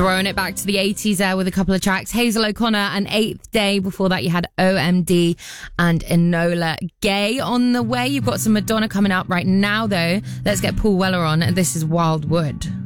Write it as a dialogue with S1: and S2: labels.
S1: Throwing it back to the 80s there with a couple of tracks. Hazel O'Connor and Eighth Day. Before that, you had OMD and Enola Gay. On the way, you've got some Madonna coming up right now, though. Let's get Paul Weller on. This is Wildwood.